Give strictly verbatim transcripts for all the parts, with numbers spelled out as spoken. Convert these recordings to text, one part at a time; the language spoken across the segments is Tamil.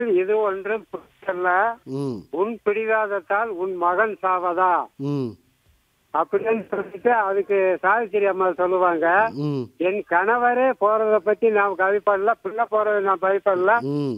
இது ஒன்றும் பிடிக்கல. ம் உன் பிடிவாதத்தால் உன் மகன் சாவதா ம் அப்படின்னு சொல்லிட்டு அதுக்கு சாவித்திரி அம்மா சொல்லுவாங்க, ம் என் கணவரே போறத பத்தி நான் கவிப்படல, பிள்ளை போறத நான் பயப்படல, ம்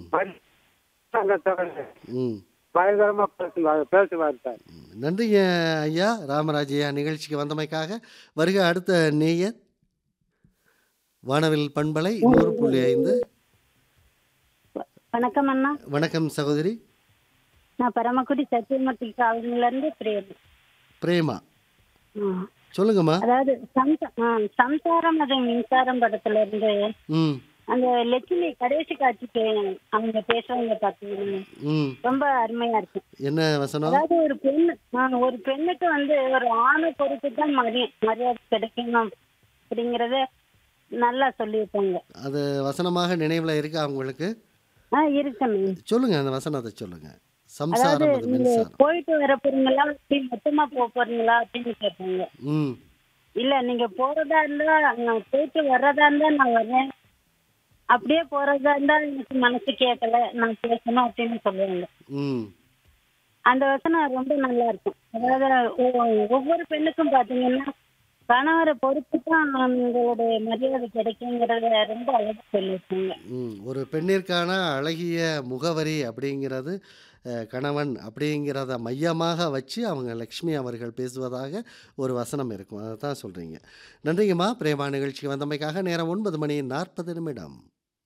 ம் பயங்கரமா பேசுவாங்க பேசுவார் சார். நன்றிங்க ஐயா ராமராஜ் ஐயா நிகழ்ச்சிக்கு வந்தமைக்காக. வருக அடுத்த நேயர். வானவில் பண்பலை நூறு புள்ளி ஐந்து. வணக்கம் அண்ணா. வணக்கம் சகோதரி. நான் பரமக்குடி சத்தியமூர்த்தி காலனில இருந்து பிரேமா. பிரேமா ஆ. சொல்லுங்கம்மா. அதாவது சம்ச- ஆ, சம்சாரம் அது மின்சாரம் படத்துல இருந்து ம் அந்த லட்சுமி கடைசி காட்சிக்கு அவங்க பேசுறவங்க பாத்தீங்கன்னா ம் ரொம்ப அருமையா இருக்கு. என்ன வசனம்? அதாவது ஒரு பெண்ணு ஆ, ஒரு பெண்ணுக்கு வந்து ஒரு ஆணை பொறுத்து தான் மரி மரியாதை கிடைக்கணும் அப்படிங்கறத நல்லா சொல்லியிருக்காங்க. அது வசனமாக நினைவில் இருக்கா உங்களுக்கு? ஆ இருக்குன்னு. சொல்லுங்க அந்த வசனத்தை சொல்லுங்க. அதாவது சம்சாரம் அது நீங்க மின்சாரம். போயிட்டு வர போறீங்களா அப்படி மொத்தமா போக போறீங்களா அப்படின்னு கேட்பாங்க. ம் இல்ல நீங்க போறதா இருந்தா நான் போயிட்டு வர்றதா இருந்தா நான் வரேன், அப்படியே போறதா இருந்தா எனக்கு மனசு கேட்கல நான் பேசணும் அப்படின்னு சொல்லுவாங்க. ம் அந்த வசனம் ரொம்ப நல்லா இருக்கும். அதாவது ஒ- ஒவ்வொரு பெண்ணுக்கும் பாத்தீங்கன்னா கணவரை பொறுத்து தான் உங்களுடைய மரியாதை கிடைக்குங்கிறத ரொம்ப அழகா சொல்லியிருக்காங்க. ம் ஒரு பெண்ணிற்கான அழகிய முகவரி அப்படிங்கிறது அஹ், கணவன் அப்படிங்கிறத மையமாக வச்சு அவங்க லக்ஷ்மி அவர்கள் பேசுவதாக ஒரு வசனம் இருக்கும். அதை தான் சொல்கிறீங்க. நன்றிங்கம்மா பிரேமா நிகழ்ச்சிக்கு வந்தமைக்காக. நேரம் ஒன்பது மணி நாற்பது நிமிடம்.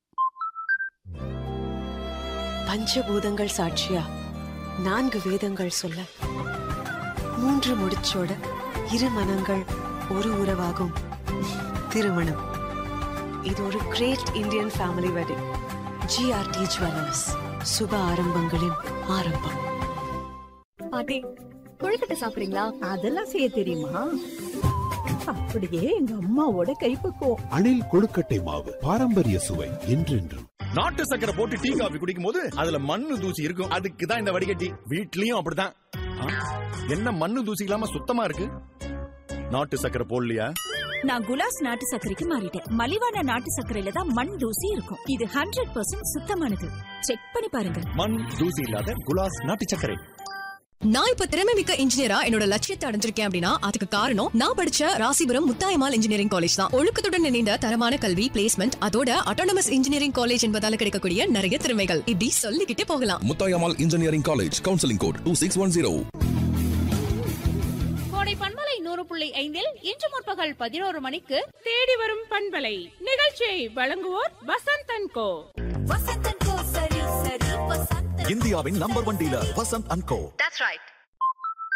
பஞ்சபூதங்கள் சாட்சியா நான்கு வேதங்கள் சொல்ல மூன்று முடிச்சோட இரு மனங்கள் ஒரு உறவாகும் திருமணம். இது ஒரு great Indian family wedding. GRT jewellers சுப ஆரம்பங்களின் ஆரம்பம். பாட்டி கொழுக்கட்டை சாப்பிடுறீங்களா? அதெல்லாம் செய்ய தெரியுமா? அப்படியே எங்க அம்மாவோட கைப்பக்குவம். அணில் கொழுக்கட்டை மாவு பாரம்பரிய சுவை என்றென்றும். நாட்டு சக்கரை போட்டு டீ காபி குடிக்கும் போது அதுல மண்ணு தூசி இருக்கும். அதுக்கு தான் இந்த வடிகட்டி. வீட்லயும் அப்படிதான். ஆ, என்ன மண்ணு தூசி இல்லாம சுத்தமா இருக்கு? நாட்டு சக்கரை போடலையா? நான் குலாஸ் நாட்டு சர்க்கரைக்கு மாறிட்டேன். மலிவான நாட்டு சர்க்கரையில தான் மண் தூசி இருக்கும். இது ஹண்ட்ரட் பர்சன்ட் சுத்தமானது. செக் பண்ணி பாருங்க. மண் தூசி இல்லாத குலாஸ் நாட்டு சர்க்கரை. நான் இப்ப திறமை மிக்க இன்ஜினியரா என்னோட லட்சியத்தை அடைஞ்சிருக்கேன் அப்படின்னா அதுக்கு காரணம் நான் படிச்ச ராசிபுரம் முத்தாயம்மாள் இன்ஜினியரிங் காலேஜ் தான். ஒழுக்கத்துடன் இணைந்த தரமான கல்வி, பிளேஸ்மெண்ட், அதோட அட்டானமஸ் இன்ஜினியரிங் காலேஜ் என்பதால கிடைக்கக்கூடிய நிறைய திறமைகள் இப்படி சொல்லிக்கிட்டே போகலாம். Muthayammal engineering college, counselling code two six one zero. கோடை பண்பலை நூறு புள்ளி ஐந்தில் இன்று முற்பகல் பதினோரு மணிக்கு தேடி வரும் பண்பலை நிகழ்ச்சியை வழங்குவோர் வசந்த் அண்ட் கோ. இந்தியாவின் number one dealer Vasanth and go. That's right.